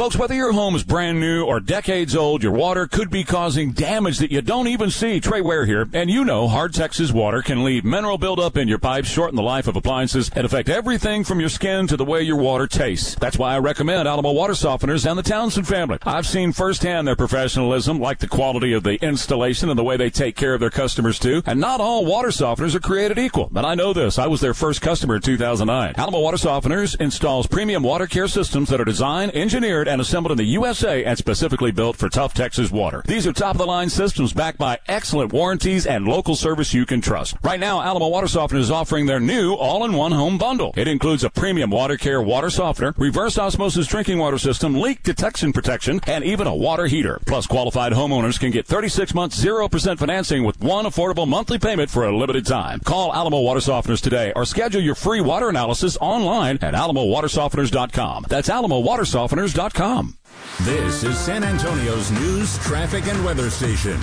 Folks, whether your home is brand new or decades old, your water could be causing damage that you don't even see. Trey Ware here, and you know Hard Texas water can leave mineral buildup in your pipes, shorten the life of appliances, and affect everything from your skin to the way your water tastes. That's why I recommend Alamo Water Softeners and the Townsend family. I've seen firsthand their professionalism, like the quality of the installation and the way they take care of their customers too. And not all water softeners are created equal. But I know this. I was their first customer in 2009. Alamo Water Softeners installs premium water care systems that are designed, engineered, and assembled in the USA and specifically built for tough Texas water. These are top-of-the-line systems backed by excellent warranties and local service you can trust. Right now, Alamo Water Softener is offering their new all-in-one home bundle. It includes a premium water care water softener, reverse osmosis drinking water system, leak detection protection, and even a water heater. Plus, qualified homeowners can get 36 months 0% financing with one affordable monthly payment for a limited time. Call Alamo Water Softeners today or schedule your free water analysis online at alamowatersofteners.com. That's alamowatersofteners.com. This is San Antonio's news, traffic, and weather station.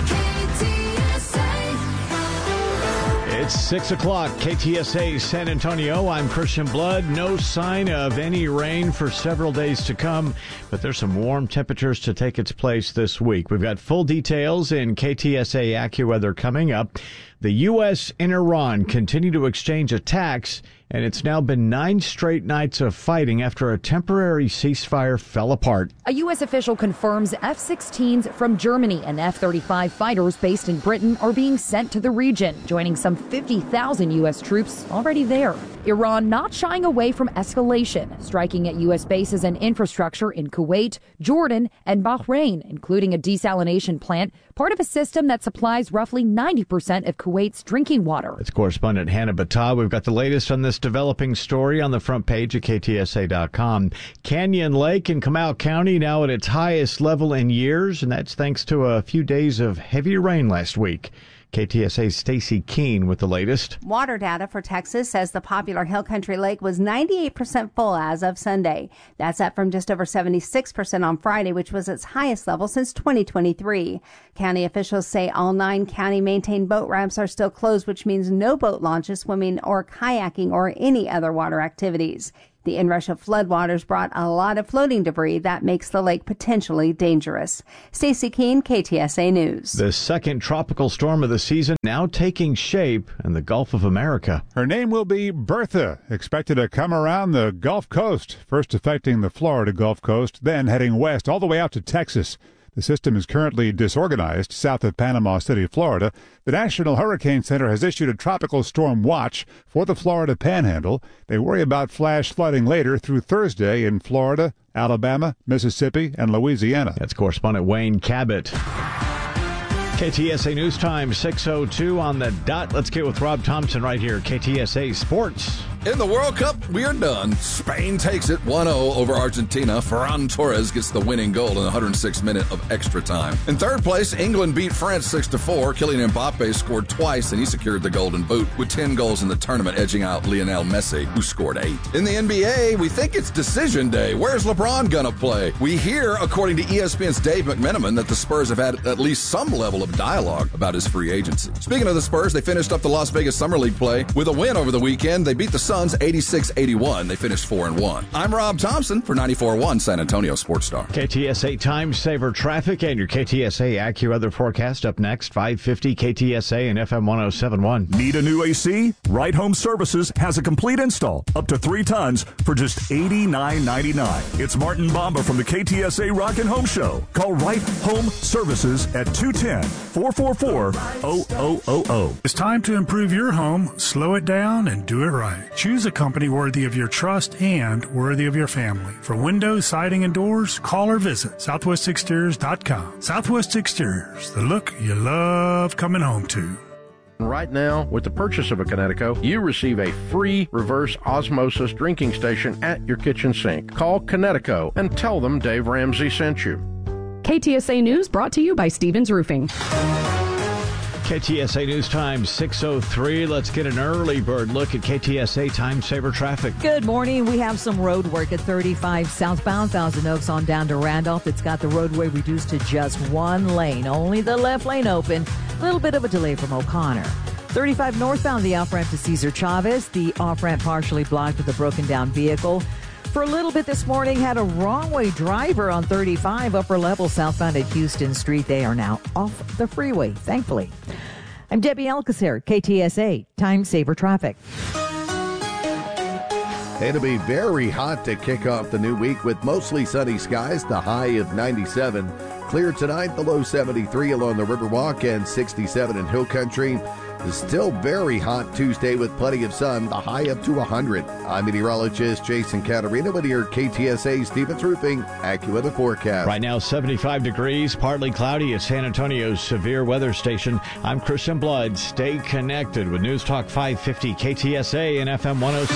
It's 6 o'clock, KTSA San Antonio. I'm Christian Blood. No sign of any rain for several days to come, but there's some warm temperatures to take its place this week. We've got full details in KTSA AccuWeather coming up. The U.S. and Iran continue to exchange attacks, and it's now been 9 straight nights of fighting after a temporary ceasefire fell apart. A U.S. official confirms F-16s from Germany and F-35 fighters based in Britain are being sent to the region, joining some 50,000 U.S. troops already there. Iran not shying away from escalation, striking at U.S. bases and infrastructure in Kuwait, Jordan, and Bahrain, including a desalination plant, part of a system that supplies roughly 90% of Kuwait's drinking water. It's correspondent Hannah Battah. We've got the latest on this developing story on the front page of KTSA.com. Canyon Lake in Comal County now at its highest level in years, and that's thanks to a few days of heavy rain last week. KTSA's Stacy Keene with the latest. Water data for Texas says the popular Hill Country Lake was 98% full as of Sunday. That's up from just over 76% on Friday, which was its highest level since 2023. County officials say all 9 county-maintained boat ramps are still closed, which means no boat launches, swimming, or kayaking, or any other water activities. The inrush of floodwaters brought a lot of floating debris that makes the lake potentially dangerous. Stacy Keene, KTSA News. The second tropical storm of the season now taking shape in the Gulf of America. Her name will be Bertha, expected to come around the Gulf Coast, first affecting the Florida Gulf Coast, then heading west all the way out to Texas. The system is currently disorganized south of Panama City, Florida. The National Hurricane Center has issued a tropical storm watch for the Florida Panhandle. They worry about flash flooding later through Thursday in Florida, Alabama, Mississippi, and Louisiana. That's correspondent Wayne Cabot. KTSA News Time, 6:02 on the dot. Let's get with Rob Thompson right here, KTSA Sports. In the World Cup, we are done. Spain takes it 1-0 over Argentina. Ferran Torres gets the winning goal in the 106th minute of extra time. In third place, England beat France 6-4. Kylian Mbappe scored twice, and he secured the Golden Boot with 10 goals in the tournament, edging out Lionel Messi, who scored 8. In the NBA, we think it's decision day. Where's LeBron gonna play? We hear, according to ESPN's Dave McMenamin, that the Spurs have had at least some level of dialogue about his free agency. Speaking of the Spurs, they finished up the Las Vegas Summer League play with a win over the weekend. They beat the Suns 86-81. They finished 4-1. I'm Rob Thompson for 94.1 San Antonio Sports Star. KTSA Time Saver Traffic and your KTSA AccuWeather forecast up next, 550 KTSA and FM 107.1. Need a new AC? Right Home Services has a complete install up to 3 tons for just $89.99. It's Martin Bomba from the KTSA Rock and Home Show. Call Right Home Services at 210-444-0000. It's time to improve your home, slow it down, and do it right. Choose a company worthy of your trust and worthy of your family. For windows, siding, and doors, call or visit southwestexteriors.com. Southwest Exteriors, the look you love coming home to. Right now, with the purchase of a Connecticut, you receive a free reverse osmosis drinking station at your kitchen sink. Call Connecticut and tell them Dave Ramsey sent you. KTSA News brought to you by Stevens Roofing. KTSA News Time, 6:03. Let's get an early bird look at KTSA Time Saver Traffic. Good morning. We have some road work at 35 southbound Thousand Oaks on down to Randolph. It's got the roadway reduced to just one lane, only the left lane open. A little bit of a delay from O'Connor. 35 northbound, the off-ramp to Cesar Chavez. The off-ramp partially blocked with a broken down vehicle. For a little bit this morning, had a wrong-way driver on 35 upper level southbound at Houston Street. They are now off the freeway, thankfully. I'm Debbie Alcacer, KTSA, Time Saver Traffic. It'll be very hot to kick off the new week with mostly sunny skies, the high of 97. Clear tonight, the low 73 along the Riverwalk and 67 in Hill Country. It's still very hot Tuesday with plenty of sun, the high up to 100. I'm meteorologist Jason Caterina with your KTSA Stevens Roofing AccuWeather forecast. Right now, 75 degrees, partly cloudy at San Antonio's severe weather station. I'm Christian Blood. Stay connected with News Talk 550 KTSA and FM 106.